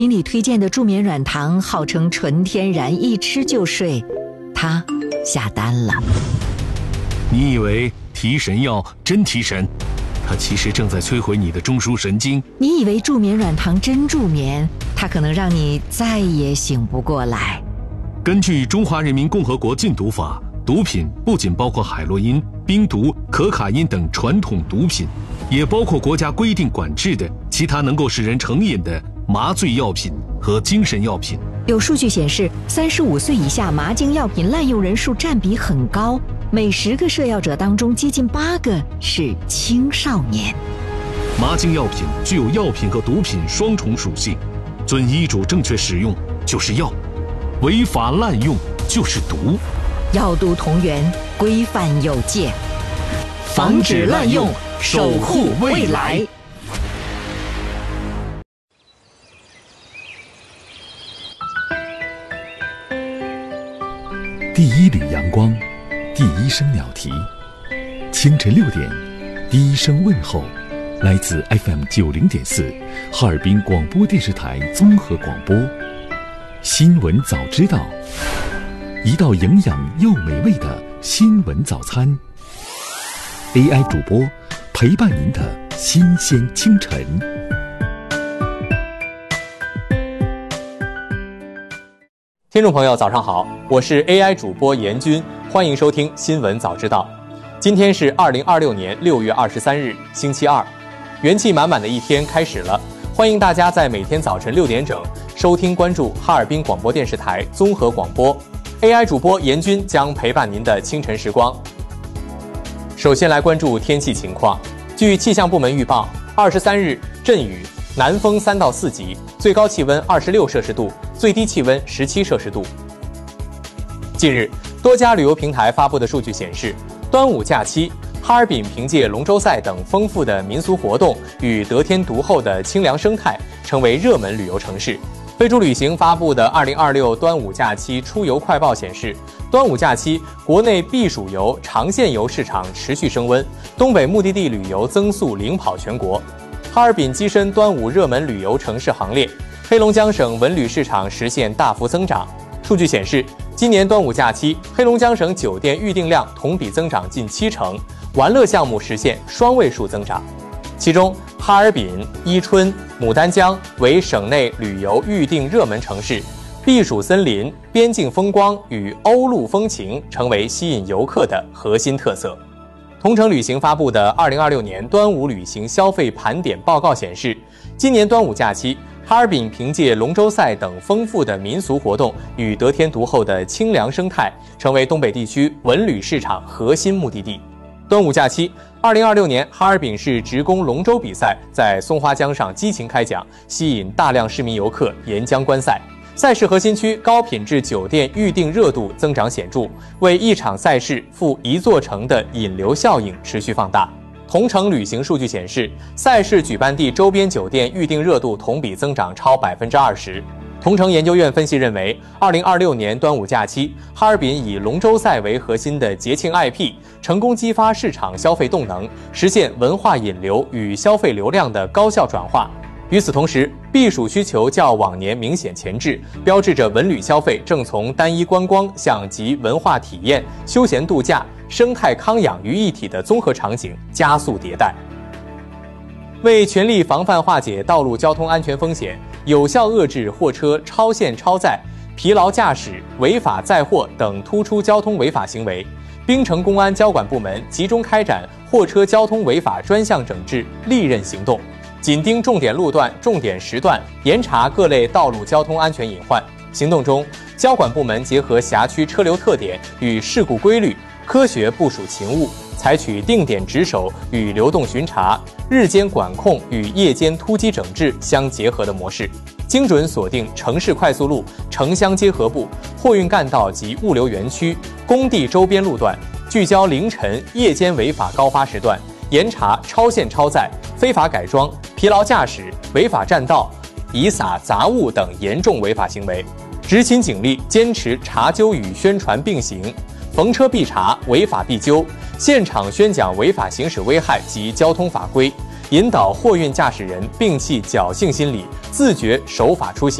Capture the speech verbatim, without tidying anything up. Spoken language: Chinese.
经理推荐的助眠软糖号称纯天然，一吃就睡，他下单了。 你以为提神药真提神，它其实正在摧毁你的中枢神经。 你以为助眠软糖真助眠，它可能让你再也醒不过来。 根据《中华人民共和国禁毒法》，毒品不仅包括海洛因、冰毒、可卡因等传统毒品，也包括国家规定管制的其他能够使人成瘾的麻醉药品和精神药品。 有数据显示，三十五岁以下麻精药品滥用人数占比很高，每十个涉药者当中，接近八个是青少年。 麻精药品具有药品和毒品双重属性，遵医嘱正确使用就是药，违法滥用就是毒。 药毒同源，规范有界，防止滥用，守护未来。 第一缕阳光，第一声鸟啼，清晨六点，第一声问候，来自 F M 九零点四，哈尔滨广播电视台综合广播。新闻早知道，一道营养又美味的新闻早餐。A I 主播陪伴您的新鲜清晨。 听众朋友早上好，我是 A I 主播严军，欢迎收听新闻早知道。今天是二零二六年六月二十三日星期二，元气满满的一天开始了，欢迎大家在每天早晨六点整收听关注哈尔滨广播电视台综合广播， A I 主播严军将陪伴您的清晨时光。首先来关注天气情况，据气象部门预报，二十三日阵雨，南风三到四级，最高气温二十六摄氏度，最低气温十七摄氏度。近日，多家旅游平台发布的数据显示，端午假期，哈尔滨凭借龙舟赛等丰富的民俗活动与得天独厚的清凉生态，成为热门旅游城市。飞猪旅行发布的二零二六端午假期出游快报显示，端午假期国内避暑游、长线游市场持续升温，东北目的地旅游增速领跑全国。哈尔滨跻身端午热门旅游城市行列，黑龙江省文旅市场实现大幅增长。数据显示，今年端午假期，黑龙江省酒店预订量同比增长近七成，玩乐项目实现双位数增长。其中，哈尔滨、伊春、牡丹江为省内旅游预订热门城市，避暑森林、边境风光与欧陆风情成为吸引游客的核心特色。同程旅行发布的二零二六年端午旅行消费盘点报告显示，今年端午假期，哈尔滨凭借龙舟赛等丰富的民俗活动与得天独厚的清凉生态，成为东北地区文旅市场核心目的地。端午假期，二零二六年哈尔滨市职工龙舟比赛在松花江上激情开讲，吸引大量市民游客沿江观赛。赛事核心区高品质酒店预订热度增长显著，为一场赛事赴一座城的引流效应持续放大。同程旅行数据显示，赛事举办地周边酒店预订热度同比增长超百分之二十。同程研究院分析认为，二零二六年端午假期，哈尔滨以龙舟赛为核心的节庆 I P， 成功激发市场消费动能，实现文化引流与消费流量的高效转化。与此同时，避暑需求较往年明显前置，标志着文旅消费正从单一观光向集文化体验、休闲度假、生态康养于一体的综合场景加速迭代。为全力防范化解道路交通安全风险，有效遏制货车超限超载、疲劳驾驶、违法载货等突出交通违法行为，槟城公安交管部门集中开展货车交通违法专项整治利刃行动，紧盯重点路段、重点时段，严查各类道路交通安全隐患。行动中，交管部门结合辖区车流特点与事故规律，科学部署勤务，采取定点值守与流动巡查、日间管控与夜间突击整治相结合的模式，精准锁定城市快速路、城乡结合部、货运干道及物流园区、工地周边路段，聚焦凌晨、夜间违法高发时段，严查超限超载、非法改装、疲劳驾驶、违法占道、遗撒杂物等严重违法行为。执勤警力坚持查纠与宣传并行，逢车必查，违法必究，现场宣讲违法行驶危害及交通法规， 引导货运驾驶人摒弃侥幸心理，自觉守法出行。